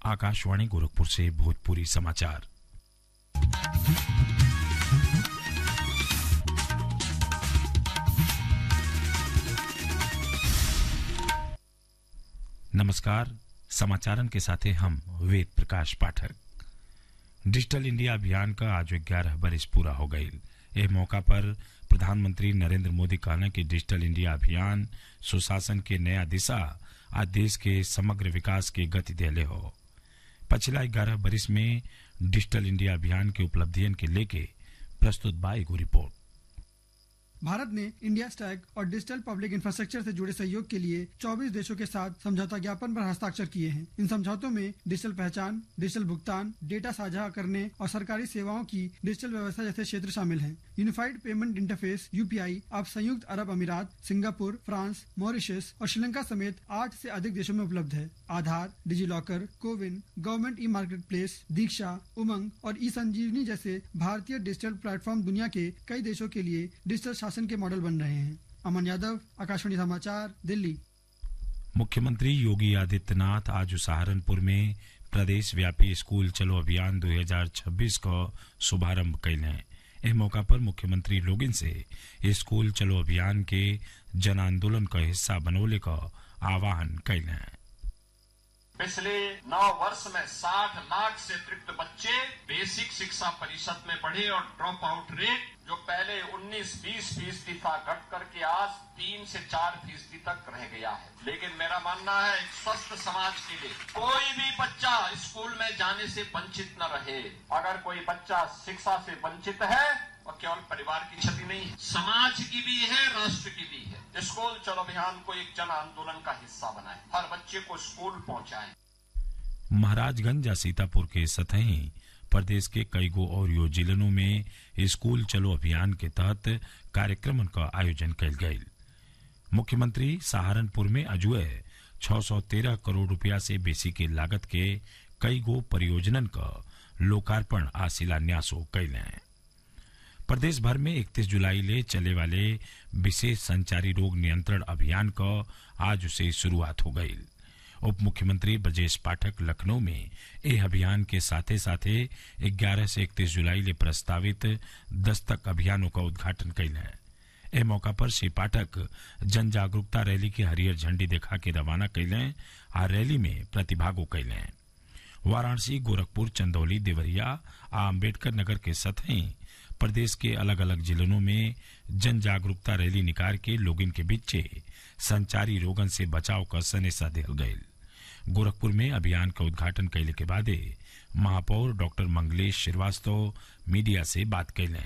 आकाशवाणी गोरखपुर से भोजपुरी समाचार। नमस्कार, समाचारन के साथे हम वेद प्रकाश पाठक। डिजिटल इंडिया अभियान का आज 11 बरिस पूरा हो गई। यह मौका पर प्रधानमंत्री नरेंद्र मोदी कहने कि डिजिटल इंडिया अभियान सुशासन के नया दिशा आज देश के समग्र विकास के गति देले हो। पिछला 11 बरिस में डिजिटल इंडिया अभियान के उपलब्धियन के लेके प्रस्तुत बा एगो रिपोर्ट। भारत ने इंडिया स्टैक और डिजिटल पब्लिक इंफ्रास्ट्रक्चर से जुड़े सहयोग के लिए 24 देशों के साथ समझौता ज्ञापन पर हस्ताक्षर किए हैं। इन समझौतों में डिजिटल पहचान, डिजिटल भुगतान, डेटा साझा करने और सरकारी सेवाओं की डिजिटल व्यवस्था जैसे क्षेत्र शामिल हैं। यूनिफाइड पेमेंट इंटरफेस (यूपीआई) अब संयुक्त अरब अमीरात, सिंगापुर, फ्रांस, मॉरिशस और श्रीलंका समेत 8 से अधिक देशों में उपलब्ध है। आधार, DigiLocker, CoWIN, government e market place, दीक्षा, उमंग और ई संजीवनी जैसे भारतीय डिजिटल प्लेटफॉर्म दुनिया के कई देशों के लिए डिजिटल शासन के मॉडल बन रहे हैं। अमन यादव, आकाशवाणी समाचार, दिल्ली। मुख्यमंत्री योगी आदित्यनाथ आज सहारनपुर में प्रदेश व्यापी स्कूल चलो अभियान 2026 का शुभारंभ कैले। इस मौका पर मुख्यमंत्री लोगन से स्कूल चलो अभियान के जन आंदोलन का हिस्सा बनोले का आह्वान कैले। पिछले 9 वर्ष में 60 लाख से अतिरिक्त बच्चे बेसिक शिक्षा परिषद में पढ़े और ड्रॉप आउट रेट जो पहले 19-20% था घट करके आज 3 से 4% तक रह गया है। लेकिन मेरा मानना है एक स्वस्थ समाज के लिए कोई भी बच्चा स्कूल में जाने से वंचित न रहे। अगर कोई बच्चा शिक्षा से वंचित है और केवल परिवार की क्षति नहीं है, समाज की भी है, राष्ट्र की भी है। स्कूल चलो अभियान को एक जन आंदोलन का हिस्सा बनाएं, हर बच्चे को स्कूल पहुंचाएं। महाराजगंज या सीतापुर के सतही प्रदेश के कई गो और जिलों में स्कूल चलो अभियान के तहत कार्यक्रम का आयोजन कल गयी। मुख्यमंत्री सहारनपुर में अजुए 613 करोड़ रुपया से बेसी के लागत के कई गो परियोजनन का लोकार्पण आ शिलान्यासो कैले। प्रदेश भर में 31 जुलाई ले चले वाले विशेष संचारी रोग नियंत्रण अभियान का आज से शुरुआत हो गई। उप मुख्यमंत्री ब्रजेश पाठक लखनऊ में यह अभियान के साथे साथे 11 से 31 जुलाई ले प्रस्तावित दस्तक अभियानों का उद्घाटन कैले। इस मौका पर श्री पाठक जन जागरूकता रैली की हरियर झंडी दिखा के रवाना कैले और रैली में प्रतिभागो कैले। वाराणसी, गोरखपुर, चंदौली, देवरिया और अम्बेडकर नगर के सतही प्रदेश के अलग अलग जिलों में जन जागरूकता रैली निकाल के लोगन के बीच संचारी रोगन से बचाव का संदेशा दिया गया। गोरखपुर में अभियान का उद्घाटन कैले के बाद महापौर डॉक्टर मंगलेश श्रीवास्तव मीडिया से बात कैले।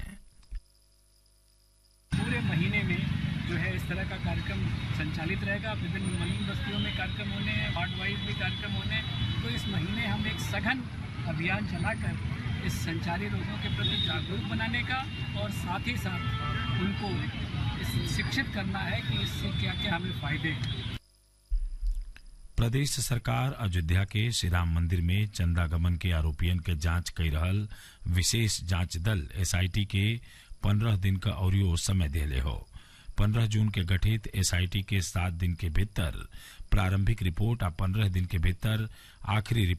पूरे महीने में जो है इस तरह का कार्यक्रम संचालित रहेगा। विभिन्न मलिन बस्तियों में कार्यक्रम होने हैं, वार्ड वाइज भी कार्यक्रम होने हैं। तो इस महीने हम एक सघन अभियान चलाकर इस संचारी रोगों के प्रति जागरूक बनाने का और साथ ही साथ उनको शिक्षित करना है कि इससे क्या क्या हमें फायदे हैं। प्रदेश सरकार अयोध्या के श्री राम मंदिर में चंदागमन के आरोपियन के जांच कर रहल विशेष जांच दल एसआईटी के 15 दिन का और समय देले हो। 15 जून के गठित एसआईटी के 7 दिन के भीतर प्रारंभिक रिपोर्ट और 15 दिन के भीतर आखिरी